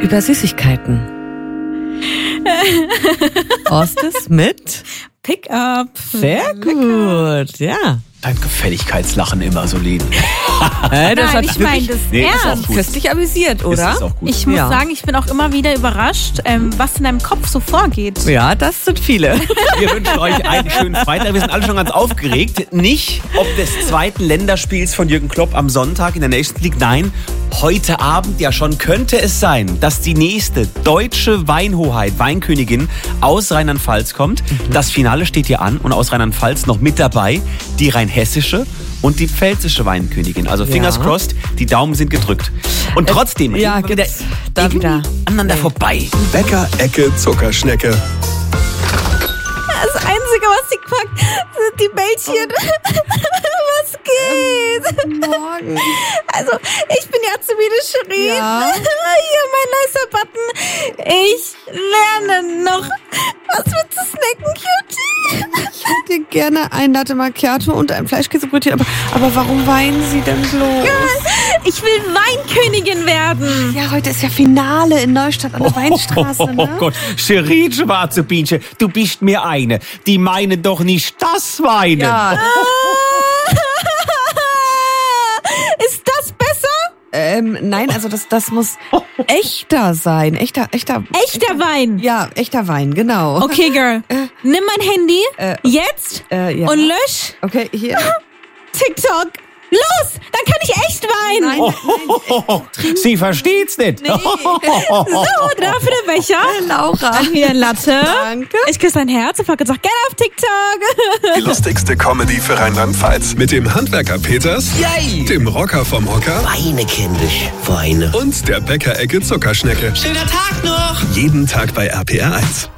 über Süßigkeiten. Hostess mit Pickup. Sehr gut, ja. Dein Gefälligkeitslachen immer so lieben. Nein, ich meine das ernst. Köstlich amüsiert, oder? Ist auch gut. Ich muss sagen, ich bin auch immer wieder überrascht, was in deinem Kopf so vorgeht. Ja, das sind viele. Wir wünschen euch einen schönen Freitag. Wir sind alle schon ganz aufgeregt. Nicht ob des zweiten Länderspiels von Jürgen Klopp am Sonntag in der Nations League. Nein, heute Abend ja schon könnte es sein, dass die nächste deutsche Weinhoheit, Weinkönigin aus Rheinland-Pfalz kommt. Das Finale steht hier an und aus Rheinland-Pfalz noch mit dabei die rheinhessische und die pfälzische Weinkönigin. Also fingers crossed, die Daumen sind gedrückt. Und trotzdem ja, reden wir gibt's da wieder aneinander vorbei. Bäcker-Ecke Zuckerschnecke. Das Einzige, was sie packt, sind die Bällchen. Was geht? Morgen. Also, ich bin ja zu wieder Shirin. Ja. Hier, mein nicer Button. Ich lerne noch. Was willst du snacken, Cutie? Ich hätte gerne ein Latte Macchiato und ein Fleischkäsebrötchen. Aber warum weinen Sie denn bloß? Ich will Weinkönigin werden. Ja, heute ist ja Finale in Neustadt an der Weinstraße, ne? Oh Gott, Shirin, schwarze Bienchen, du bist mir eine. Die meinen doch nicht das Weinen. Ja. Ist das besser? Nein, also das muss echter sein. Echter Wein. Ja, echter Wein, genau. Okay, Girl. Nimm mein Handy jetzt ja. und lösch Okay, hier. TikTok. Los, dann kann ich echt weinen. Nein. Sie versteht's nicht. So, dafür der Becher. Laura. Hier ein Latte. Danke. Ich küsse dein Herz und gesagt, gerne auf TikTok. Die lustigste Comedy für Rheinland-Pfalz. Mit dem Handwerker Peters, Yay. dem Rocker vom Hocker Weine, kindisch, Weine. und der Bäcker-Ecke Zuckerschnecke. Schöner Tag noch! Jeden Tag bei RPR 1.